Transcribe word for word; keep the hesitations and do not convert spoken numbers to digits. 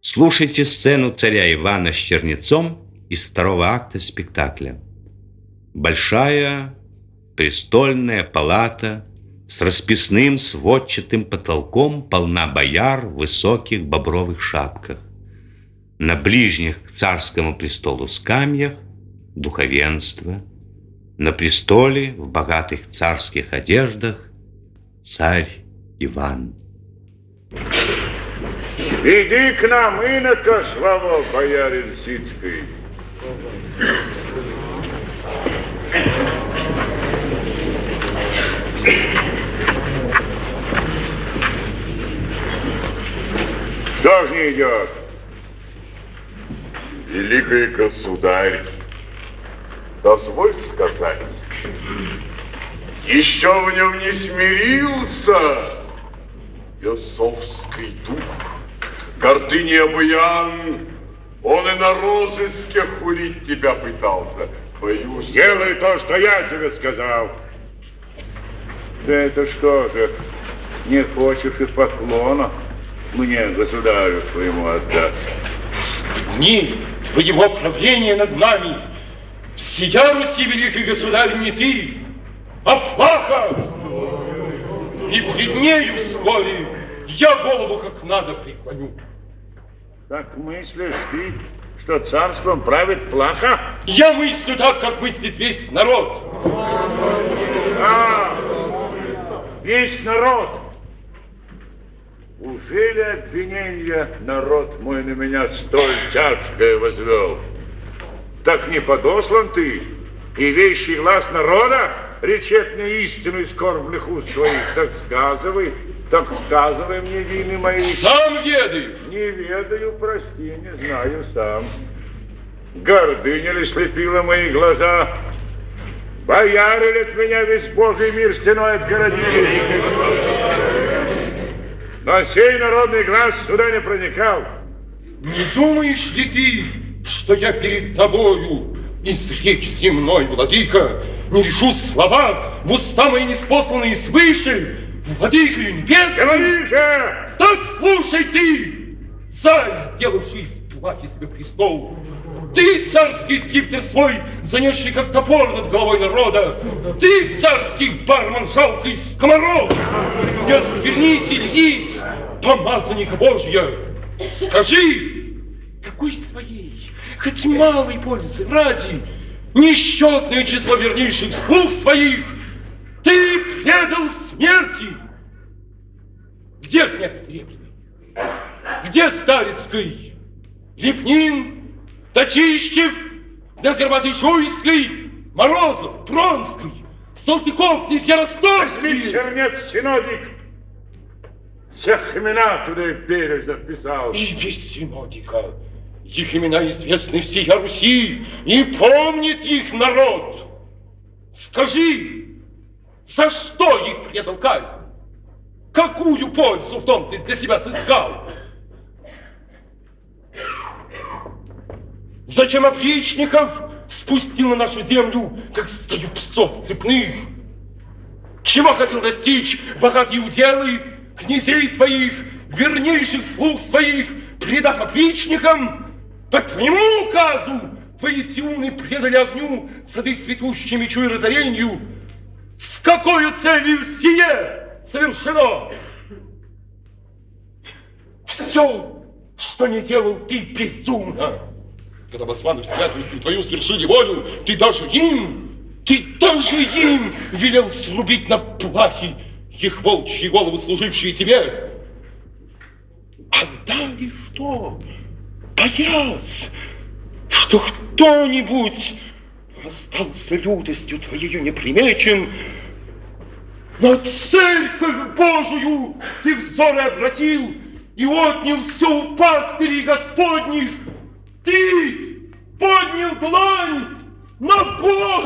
Слушайте сцену царя Ивана с чернецом из второго акта спектакля. Большая престольная палата с расписным сводчатым потолком полна бояр в высоких бобровых шапках. На ближних к царскому престолу скамьях духовенство. На престоле в богатых царских одеждах царь Иван. Иди к нам, инока Слава, боярин Сицкий. Кто ж не идет? Великий государь, дозволь сказать, еще в нем не смирился бесовский дух. Гордыни обуян, он и на розыске хулить тебя пытался. Боюсь, делай то, что я тебе сказал. Да это что же, не хочешь и поклона мне, государю своему, отдать? Дни твоего правления над нами всея Руси, великий государь, не ты, а плаха. И пред нею вскоре я голову как надо преклоню. Так мыслишь ты, что царством правит плаха? Я мыслю так, как мыслит весь народ. А, весь народ. Ужели обвинение народ мой на меня столь тяжкое возвел? Так не подослан ты, и вещий глаз народа речет мне истину из скорбных уст твоих. Так сказывай, так сказывай мне, вины мои. Сам ведаю. Не ведаю, прости, не знаю сам. Гордыня ли слепила мои глаза? Бояре ли от меня весь Божий мир стеной отгородили? Но сей народный глаз сюда не проникал. Не думаешь ли ты, что я перед тобою из рек земной, владыка, не решу слова в уста мои неспосланные свыше, владыкою небес? Говори же! Так слушай ты, царь, сделавший из плахи себе престол. Ты, царский скипетр свой, занесший как топор над головой народа. Ты, царский бармен, жалкий скоморох, осквернитель из помазанника Божья. Скажи, какой своей, хоть малой пользы ради, несчетное число вернейших слуг своих ты предал смерти? Где князь Требный? Где Старицкий? Лепнин? Точищев, Безгорбатый Шуйский, Морозов, Пронский, Салтыков, князья Ростовский. Чернец Синодик всех имена туда и бережно вписал. И без Синодика их имена известны всей Руси, и помнит их народ. Скажи, за что их предал казнь? Какую пользу в том ты для себя сыскал? Зачем опричников спустил на нашу землю, как стаю псов цепных? Чего хотел достичь богатые уделы князей твоих, вернейших слуг своих, предав опричникам? По твоему указу твои тиуны предали огню сады цветущие мечу и разоренью. С какой целью сие совершено? Все, что не делал ты, безумно. Когда басманы в святости твою свершили волю, ты даже им, ты даже им велел срубить на плахи их волчьи головы, служившие тебе. Отдали что? Боясь, что кто-нибудь остался лютостью твоею непримечен, на церковь Божию ты взоры обратил и отнял все у пастырей Господних. Ты поднял длань на Бога!